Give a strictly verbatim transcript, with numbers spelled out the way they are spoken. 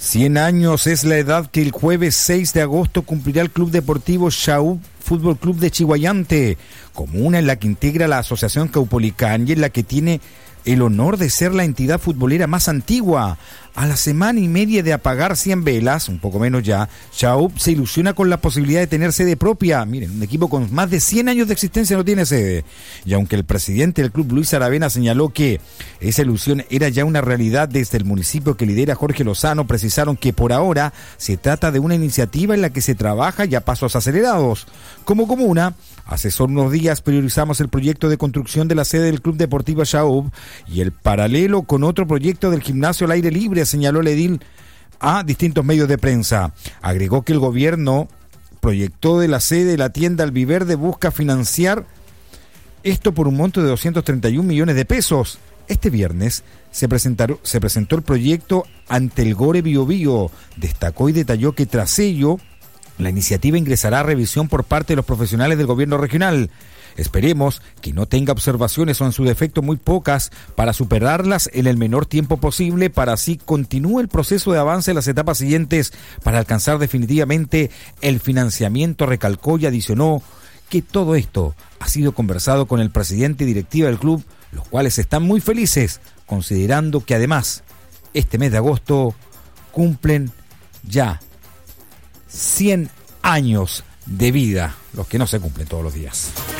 cien años es la edad que el jueves seis de agosto cumplirá el Club Deportivo Xaú Fútbol Club de Chihuayante, comuna en la que integra la Asociación Caupolicán y en la que tiene el honor de ser la entidad futbolera más antigua. A la semana y media de apagar cien velas, un poco menos ya, Xaú se ilusiona con la posibilidad de tener sede propia. Miren, un equipo con más de cien años de existencia no tiene sede. Y aunque el presidente del club, Luis Aravena, señaló que esa ilusión era ya una realidad desde el municipio que lidera Jorge Lozano, precisaron que por ahora se trata de una iniciativa en la que se trabaja ya a pasos acelerados. Como comuna, hace solo unos días priorizamos el proyecto de construcción de la sede del Club Deportivo Xaú y el paralelo con otro proyecto del gimnasio al aire libre, señaló el edil a distintos medios de prensa. Agregó que el gobierno proyectó de la sede de la tienda Albiverde busca financiar esto por un monto de doscientos treinta y un millones de pesos. Este viernes se, se presentó el proyecto ante el Gore Bio Bio. Destacó y detalló que tras ello la iniciativa ingresará a revisión por parte de los profesionales del gobierno regional. Esperemos que no tenga observaciones o en su defecto muy pocas para superarlas en el menor tiempo posible, para así continúe el proceso de avance en las etapas siguientes para alcanzar definitivamente el financiamiento. Recalcó y adicionó que todo esto ha sido conversado con el presidente y directiva del club, los cuales están muy felices, considerando que además este mes de agosto cumplen ya cien años de vida, los que no se cumplen todos los días.